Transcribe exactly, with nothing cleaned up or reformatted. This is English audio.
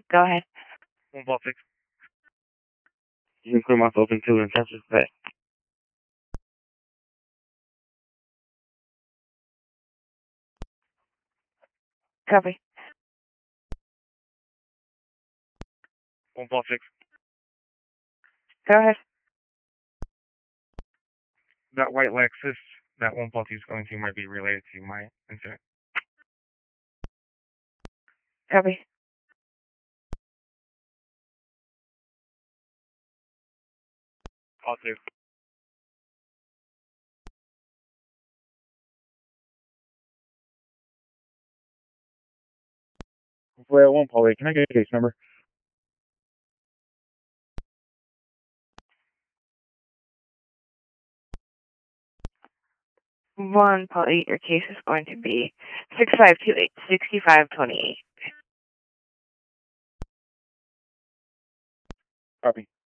Go ahead. One ball six. You can clear myself into and catch this back. Copy. One ball six. Go ahead. That white Lexus that one ball two is going to might be related to my incident. Copy. All two. Well, one Paul eight. Can I get a case number? One, Paul eight, your case is going to be six five two eight, sixty-five twenty-eight. Copy.